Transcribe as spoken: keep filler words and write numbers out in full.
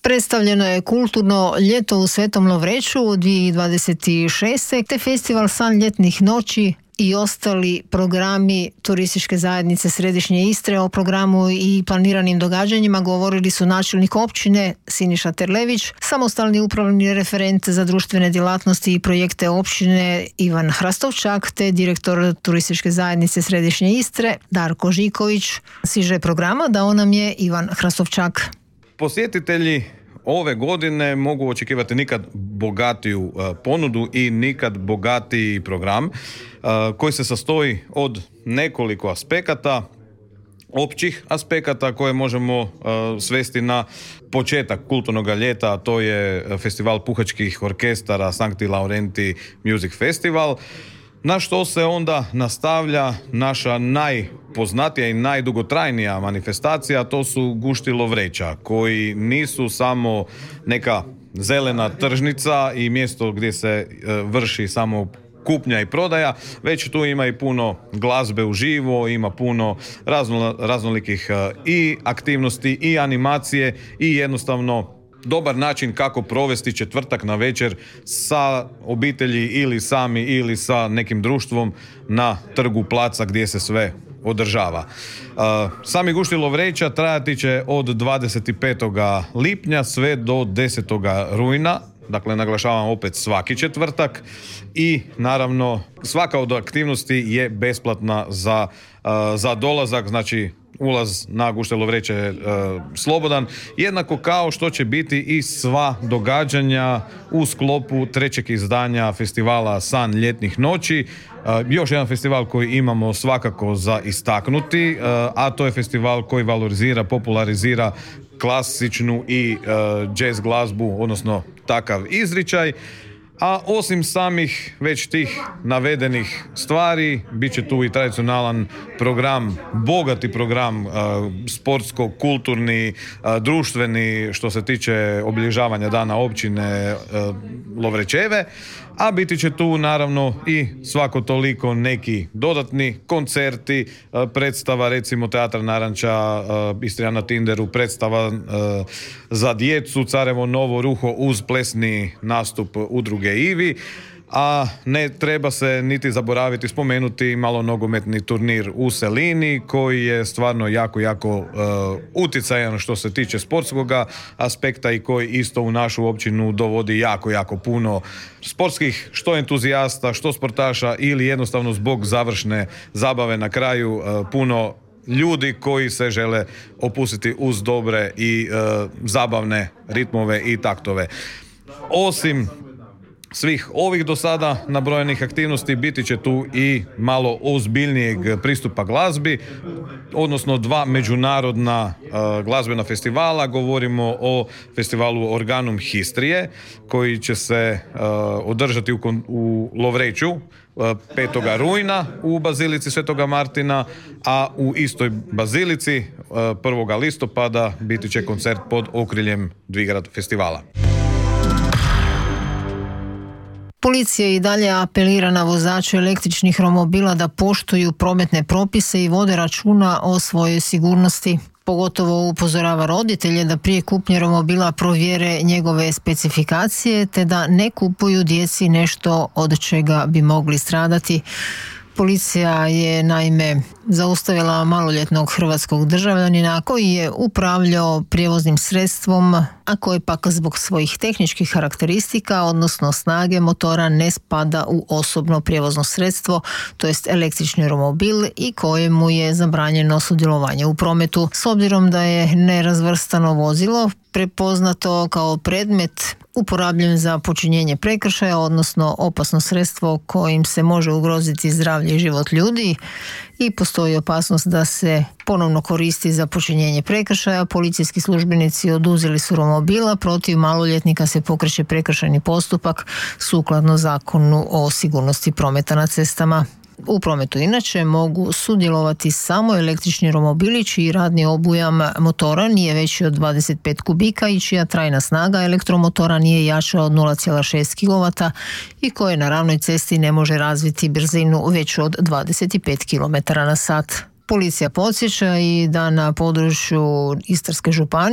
Predstavljeno je kulturno ljeto u Svetom Lovreću u dvije tisuće dvadeset šeste. te festival San ljetnih noći i ostali programi turističke zajednice Središnje Istre. O programu i planiranim događanjima govorili su načelnik općine Siniša Terlević, samostalni upravni referent za društvene djelatnosti i projekte općine Ivan Hrastovčak te direktor turističke zajednice Središnje Istre Darko Žiković. Siže programa dao nam je Ivan Hrastovčak. Posjetitelji ove godine mogu očekivati nikad bogatiju uh, ponudu i nikad bogatiji program uh, koji se sastoji od nekoliko aspekata, općih aspekata koje možemo uh, svesti na početak kulturnog ljeta, a to je festival puhačkih orkestara Sancti Laurenti Music Festival, na što se onda nastavlja naša najpoznatija i najdugotrajnija manifestacija, to su gušti Lovreća, koji nisu samo neka zelena tržnica i mjesto gdje se vrši samo kupnja i prodaja, već tu ima i puno glazbe uživo, ima puno razno, raznolikih i aktivnosti i animacije i jednostavno dobar način kako provesti četvrtak na večer sa obitelji ili sami ili sa nekim društvom na trgu placa gdje se sve održava. Uh, sami gušti Lovreća trajati će od dvadeset petog lipnja sve do desetog rujna. Dakle, naglašavam opet svaki četvrtak i naravno svaka od aktivnosti je besplatna za, uh, za dolazak, znači ulaz na gušte Lovreće je uh, slobodan, jednako kao što će biti i sva događanja u sklopu trećeg izdanja festivala San ljetnih noći. Uh, još jedan festival koji imamo svakako za istaknuti, uh, a to je festival koji valorizira, popularizira klasičnu i uh, jazz glazbu, odnosno takav izričaj. A osim samih već tih navedenih stvari, bit će tu i tradicionalan program, bogati program, uh, sportsko-kulturni, uh, društveni, što se tiče obilježavanja dana općine uh, Lovrećeve, a biti će tu naravno i svako toliko neki dodatni koncerti, uh, predstava recimo Teatra Naranča, uh, Istrija na Tinderu, predstava uh, za djecu Carevo Novo Ruho uz plesni nastup udruge Ivi, a ne treba se niti zaboraviti spomenuti malo nogometni turnir u Selini koji je stvarno jako, jako uh, utjecajan što se tiče sportskog aspekta i koji isto u našu općinu dovodi jako, jako puno sportskih, što entuzijasta, što sportaša ili jednostavno zbog završne zabave na kraju uh, puno ljudi koji se žele opustiti uz dobre i uh, zabavne ritmove i taktove. Osim svih ovih do sada nabrojenih aktivnosti biti će tu i malo ozbiljnijeg pristupa glazbi, odnosno dva međunarodna uh, glazbena festivala. Govorimo o festivalu Organum Histrije koji će se uh, održati u, u Lovreću petog rujna u Bazilici Svetoga Martina, a u istoj bazilici prvog listopada biti će koncert pod okriljem Dvigrad festivala. Policija i dalje apelira na vozače električnih romobila da poštuju prometne propise i vode računa o svojoj sigurnosti. Pogotovo upozorava roditelje da prije kupnje romobila provjere njegove specifikacije te da ne kupuju djeci nešto od čega bi mogli stradati. Policija je naime zaustavila maloljetnog hrvatskog državljanina koji je upravljao prijevoznim sredstvom, a koji pak zbog svojih tehničkih karakteristika, odnosno snage motora, ne spada u osobno prijevozno sredstvo, to jest električni romobil, i kojemu je zabranjeno sudjelovanje u prometu. S obzirom da je nerazvrstano vozilo prepoznato kao predmet uporabljen za počinjenje prekršaja, odnosno opasno sredstvo kojim se može ugroziti zdravlje i život ljudi i postoji opasnost da se ponovno koristi za počinjenje prekršaja, policijski službenici oduzeli su romobila, protiv maloljetnika se pokreće prekršajni postupak sukladno Zakonu o sigurnosti prometa na cestama. U prometu inače mogu sudjelovati samo električni romobili čiji radni obujam motora nije veći od dvadeset pet kubika i čija trajna snaga elektromotora nije jača od nula zarez šest kilovata i koje na ravnoj cesti ne može razviti brzinu veću od dvadeset pet kilometara na sat. Policija podsjeća i da na području Istarske županije